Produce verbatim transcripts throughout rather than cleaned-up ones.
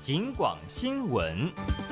警广新闻。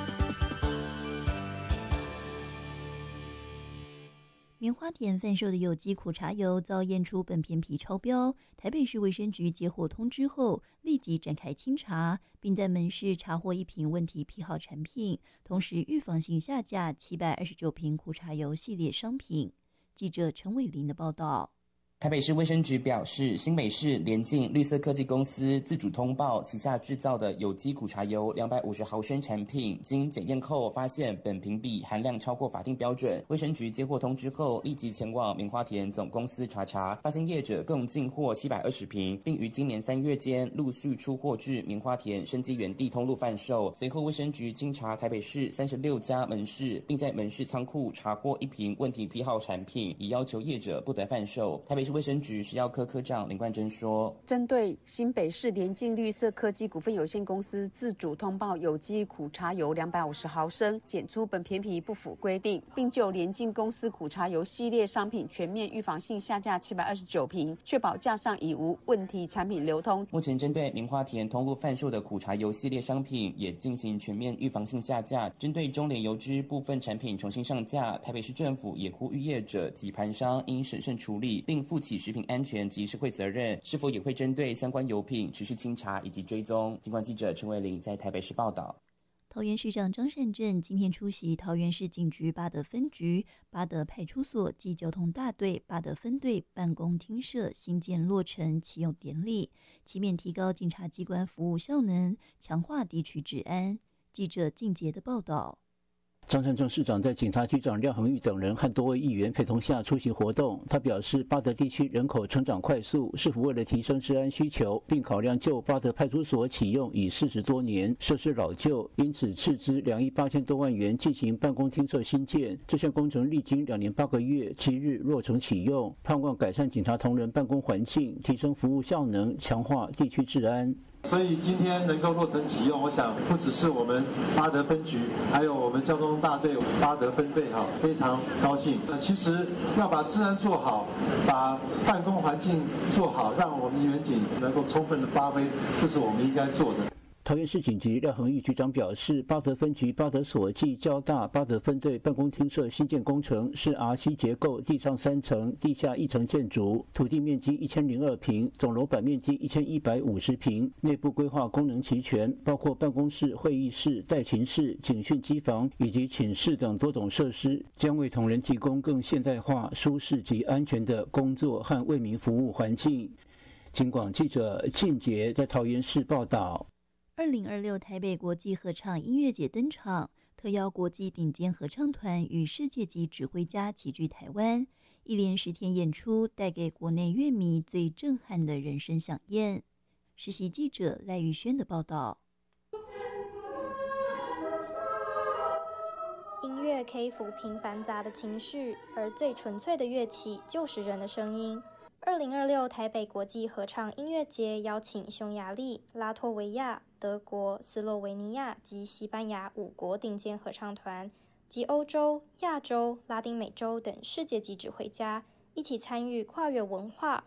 棉花田贩售的有机苦茶油遭验出苯偏皮超标，台北市卫生局接获通知后，立即展开清查，并在门市查获一瓶问题批号产品，同时预防性下架七百二十九瓶苦茶油系列商品。记者陈伟林的报道。 台北市卫生局表示，新北市联进绿色科技公司自主通报旗下制造的有机苦茶油两百五十毫升产品，经检验后发现苯屏比含量超过法定标准。卫生局接获通知后，立即前往棉花田总公司查查，发现业者共进货七百二十瓶，并于今年三月间陆续出货至棉花田生机园地通路贩售。随后，卫生局经查台北市三十六家门市，并在门市仓库查获一瓶问题批号产品，已要求业者不得贩售。台北市卫生局食药科科长林冠珍说， 针对新北市联进绿色科技股份有限公司自主通报有机苦茶油两百五十毫升检出苯偏皮不符规定，并就联进公司苦茶油系列商品全面预防性下架七百二十九瓶，确保架上已无问题产品流通。 目前针对棉花田通路贩售的苦茶油系列商品也进行全面预防性下架，针对中联油脂部分产品重新上架，台北市政府也呼吁业者及盘商应审慎处理，并负起食品安全及社会责任，是否也会针对相关油品持续清查以及追踪？警广记者陈伟玲在台北市报道。 桃园市长张善政今天出席桃园市警局八德分局、八德派出所及交通大队八德分队办公厅舍新建落成启用典礼，期面提高警察机关服务效能，强化地区治安。记者靳杰的报道。 张善政市长在警察局长廖恒玉等人和多位议员陪同下出席活动。他表示，八德地区人口成长快速，是否为了提升治安需求，并考量旧八德派出所启用已四十多年，设施老旧，因此斥资两亿八千多万元进行办公厅舍新建。这项工程历经两年八个月，七日落成启用，盼望改善警察同仁办公环境，提升服务效能，强化地区治安。 所以今天能够落成启用，我想不只是我们八德分局，还有我们交通大队八德分队哈，非常高兴。呃，其实要把治安做好，把办公环境做好，让我们员警能够充分的发挥，这是我们应该做的。 桃园市警局廖恒玉局长表示，八德分局八德所暨交大八德分队办公厅舍新建工程是 R C 结构，地上三层、地下一层建筑，土地面积一千零二坪，总楼板面积一千一百五十坪，内部规划功能齐全，包括办公室、会议室、待勤室、警训机房以及寝室等多种设施，将为同仁提供更现代化、舒适及安全的工作和为民服务环境。警广记者靳杰在桃园市报道。 二零二六台北国际合唱音乐节登场，特邀国际顶尖合唱团与世界级指挥家齐聚台湾，一连十天演出，带给国内乐迷最震撼的人生飨宴。实习记者赖玉轩的报道。 音乐可以抚平繁杂的情绪，而最纯粹的乐器就是人的声音。二零二六台北国际合唱音乐节邀请匈牙利、拉脱维亚、德国、斯洛维尼亚及西班牙五国顶尖合唱团，及欧洲、亚洲、拉丁美洲等世界级指挥家，一起参与跨越文化、